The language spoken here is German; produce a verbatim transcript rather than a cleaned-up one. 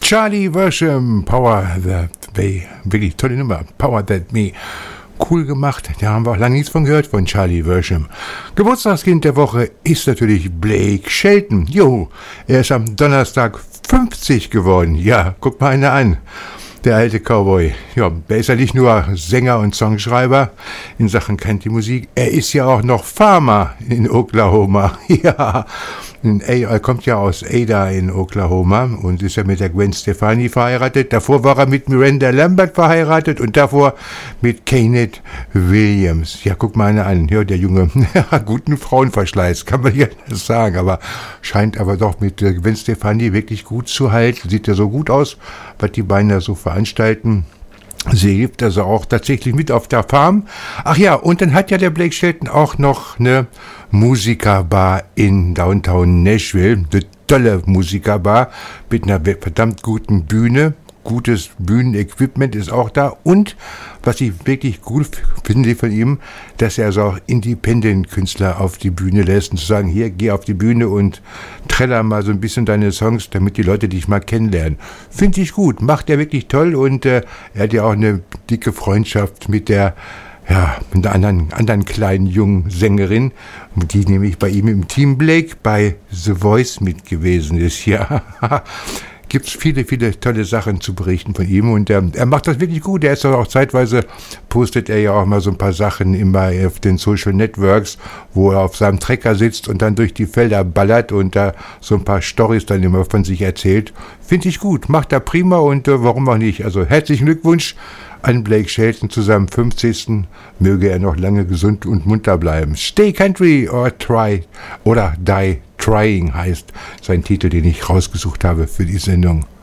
Charlie Worsham, Power That Me. Wirklich tolle Nummer. Power That Me. Cool gemacht. Da haben wir auch lange nichts von gehört von Charlie Worsham. Geburtstagskind der Woche ist natürlich Blake Shelton. Jo, er ist am Donnerstag fünfzig geworden. Ja, guck mal einer an. Der alte Cowboy. Ja, er ist ja nicht nur Sänger und Songschreiber in Sachen Country-Musik. Er ist ja auch noch Farmer in Oklahoma. Ja, er kommt ja aus Ada in Oklahoma und ist ja mit der Gwen Stefani verheiratet. Davor war er mit Miranda Lambert verheiratet und davor mit Kenneth Williams. Ja, guck mal einer an. Ja, der Junge, guten Frauenverschleiß, kann man ja nicht sagen, aber scheint aber doch mit Gwen Stefani wirklich gut zu halten. Sieht ja so gut aus, was die beiden da so veranstalten. Sie hilft also auch tatsächlich mit auf der Farm. Ach ja, und dann hat ja der Blake Shelton auch noch eine Musikerbar in Downtown Nashville. Eine tolle Musikerbar mit einer verdammt guten Bühne. Gutes Bühnenequipment ist auch da. Und was ich wirklich gut finde von ihm, dass er also auch Independent-Künstler auf die Bühne lässt und zu sagen, hier, geh auf die Bühne und treller mal so ein bisschen deine Songs, damit die Leute dich mal kennenlernen. Finde ich gut, macht er wirklich toll und äh, er hat ja auch eine dicke Freundschaft mit der ja, mit einer anderen, anderen kleinen jungen Sängerin, die nämlich bei ihm im Team Blake bei The Voice mit gewesen ist. Ja, gibt es viele, viele tolle Sachen zu berichten von ihm und ähm, er macht das wirklich gut. Er ist auch zeitweise, postet er ja auch mal so ein paar Sachen immer auf den Social Networks, wo er auf seinem Trecker sitzt und dann durch die Felder ballert und da so ein paar Storys dann immer von sich erzählt. Finde ich gut, macht er prima und äh, warum auch nicht. Also herzlichen Glückwunsch an Blake Shelton zu seinem fünfzigsten Möge er noch lange gesund und munter bleiben. Stay Country or Try oder Die Trying heißt sein Titel, den ich rausgesucht habe für die Sendung.